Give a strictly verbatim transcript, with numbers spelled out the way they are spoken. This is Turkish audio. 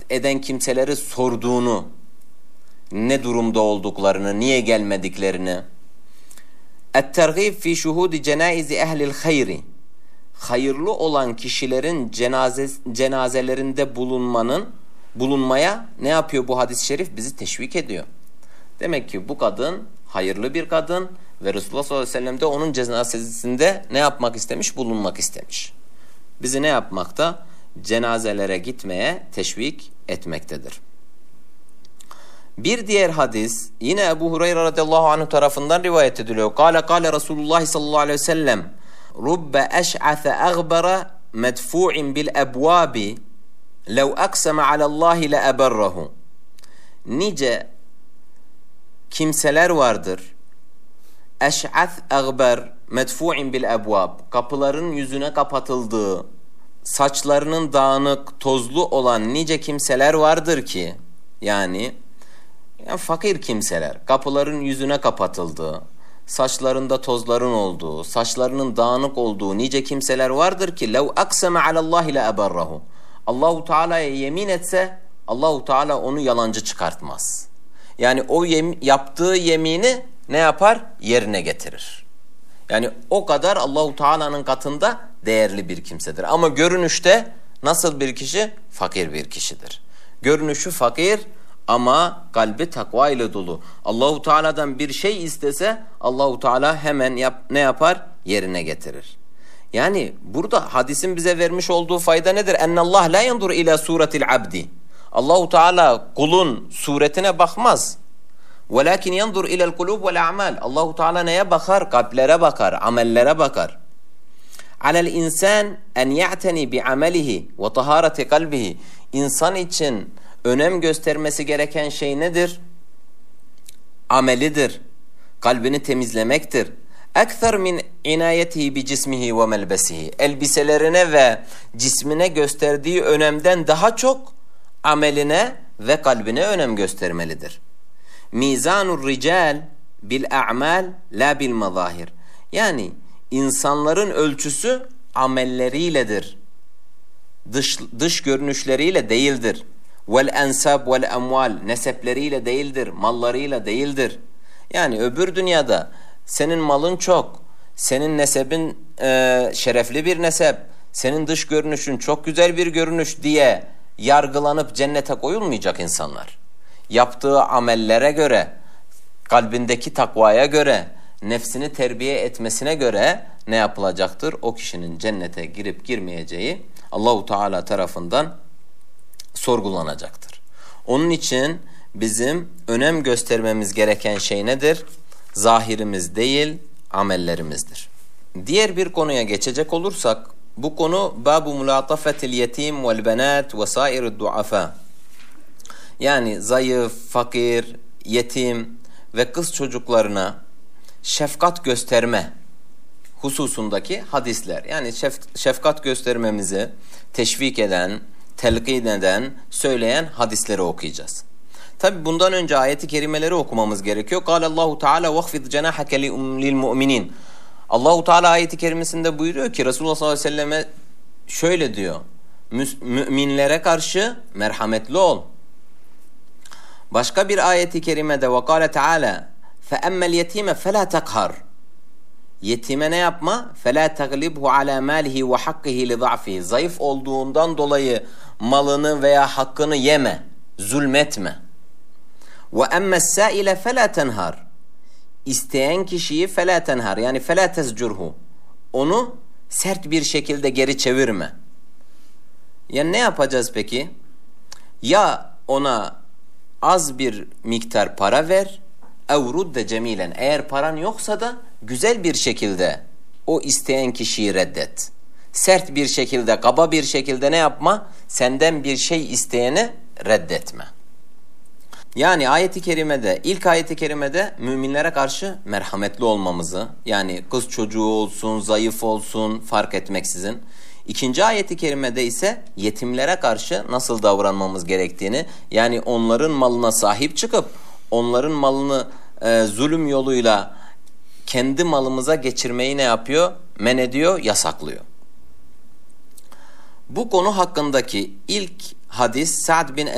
eden kimseleri sorduğunu, ne durumda olduklarını, niye gelmediklerini. Et-tergib fi şuhudi cenaizi ehlil hayri. Hayırlı olan kişilerin cenaze, cenazelerinde bulunmanın bulunmaya ne yapıyor bu hadis-i şerif? Bizi teşvik ediyor. Demek ki bu kadın hayırlı bir kadın ve Resulullah sallallahu aleyhi ve sellem de onun cenazesinde ne yapmak istemiş? Bulunmak istemiş. Bizi ne yapmakta? Cenazelere gitmeye teşvik etmektedir. Bir diğer hadis yine Ebu Hureyre radıyallahu anh tarafından rivayet ediliyor. Kale kale Resulullah sallallahu aleyhi ve sellem Rubbe eş'ase agbara medfu'in bil ebvabi lev akseme alallahi le eberrahu. Nice kimseler vardır. Eş'as agber medfu'in bil ebvab. Kapıların yüzüne kapatıldığı, saçlarının dağınık, tozlu olan nice kimseler vardır ki, yani, yani fakir kimseler, kapıların yüzüne kapatıldığı, saçlarında tozların olduğu, saçlarının dağınık olduğu nice kimseler vardır ki lev akseme alallahi le eberrahu. Allahu Teala'ya yemin etse Allahu Teala onu yalancı çıkartmaz. Yani o yem, yaptığı yemini ne yapar? Yerine getirir. Yani o kadar Allahu Teala'nın katında değerli bir kimsedir. Ama görünüşte nasıl bir kişi? Fakir bir kişidir. Görünüşü fakir ama kalbi takva ile dolu. Allahu Teala'dan bir şey istese Allahu Teala hemen yap, ne yapar? Yerine getirir. Yani burada hadisin bize vermiş olduğu fayda nedir? Ennallah la yandur ila suretil abdi. Allahu Teala kulun suretine bakmaz. Velakin yandur ila'l kulub ve'l a'mal. Allahu Teala neye bakar? Kalplere bakar, amellere bakar. Alel insan en ya'teni bi amelihi ve tahareti kalbihi. İnsan için önem göstermesi gereken şey nedir? Amelidir. Kalbini temizlemektir. Ekser min inayetihi bi cismihi ve melbesihi. Elbiselerine ve cismine gösterdiği önemden daha çok ameline ve kalbine önem göstermelidir. Mizanur rical bil a'mal la bil mazahir. Yani insanların ölçüsü amelleriyledir. Dış, dış görünüşleriyle değildir. Vel ensab vel emval, nesepleriyle değildir, mallarıyla değildir. Yani öbür dünyada senin malın çok, senin nesebin e, şerefli bir nesep, senin dış görünüşün çok güzel bir görünüş diye yargılanıp cennete koyulmayacak insanlar. Yaptığı amellere göre, kalbindeki takvaya göre, nefsini terbiye etmesine göre ne yapılacaktır? O kişinin cennete girip girmeyeceği Allahu Teala tarafından sorgulanacaktır. Onun için bizim önem göstermemiz gereken şey nedir? Zahirimiz değil, amellerimizdir. Diğer bir konuya geçecek olursak, bu konu babu mulatafetil yetim vel benat ve sair duafa. Yani zayıf, fakir, yetim ve kız çocuklarına şefkat gösterme hususundaki hadisler. Yani şef, şefkat göstermemizi teşvik eden, telkin eden, söyleyen hadisleri okuyacağız. Tabi bundan önce ayeti kerimeleri okumamız gerekiyor. Kâle Allahu Teala vahfid cenahake lil mu'minin. Allahu Teala ayeti kerimesinde buyuruyor ki Resulullah sallallahu aleyhi ve selleme şöyle diyor. Müminlere karşı merhametli ol. Başka bir ayeti kerimede ve kâle Teala fe'emmel yetime felâ tekhar. Yetime ne yapma? فَلَا تَغْلِبْهُ عَلَى مَالِهِ وَحَقِّهِ لِضَعْفِهِ. Zayıf olduğundan dolayı malını veya hakkını yeme, zulmetme. وَأَمَّا السَّائِلَ فَلَا تَنْهَرْ. İsteyen kişiyi فَلَا تَنْهَرْ. Yani فَلَا تَزْجُرْهُ. Onu sert bir şekilde geri çevirme. Yani ne yapacağız peki? Ya ona az bir miktar para ver, اَوْرُدَّ cemilen. Eğer paran yoksa da güzel bir şekilde o isteyen kişiyi reddet. Sert bir şekilde, kaba bir şekilde ne yapma? Senden bir şey isteyeni reddetme. Yani ayeti kerimede, ilk ayeti kerimede müminlere karşı merhametli olmamızı, yani kız çocuğu olsun, zayıf olsun fark etmeksizin. İkinci ayeti kerimede ise yetimlere karşı nasıl davranmamız gerektiğini, yani onların malına sahip çıkıp onların malını e, zulüm yoluyla kendi malımıza geçirmeyi ne yapıyor? Men ediyor, yasaklıyor. Bu konu hakkındaki ilk hadis Sa'd bin